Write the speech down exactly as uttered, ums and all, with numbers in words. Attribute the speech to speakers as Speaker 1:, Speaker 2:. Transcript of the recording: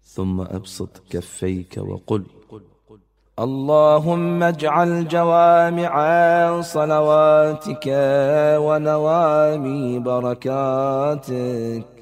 Speaker 1: ثم أبسط كفيك وقل:
Speaker 2: اللهم اجعل جوامع صلواتك ونوامي بركاتك